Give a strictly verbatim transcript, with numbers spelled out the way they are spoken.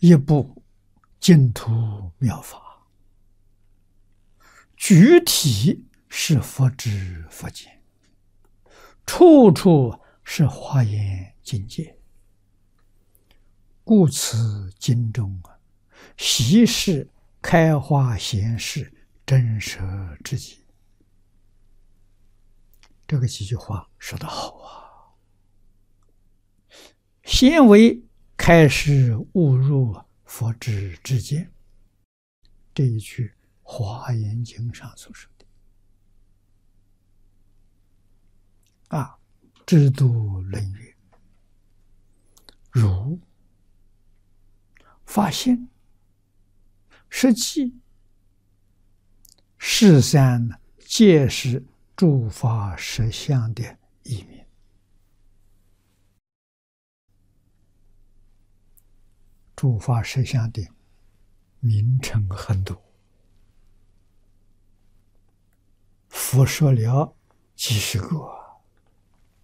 一部净土妙法，具体是佛知佛见，处处是华严境界。故此经中啊，悉是开花显示真实之极。这个几句话说得好啊！先为开示悟入佛知之见，这一句《华严经》上所说的啊，知度论曰：如发现实际是三皆是诸法实相的意名。诸法实相的名称很多，佛说了几十个。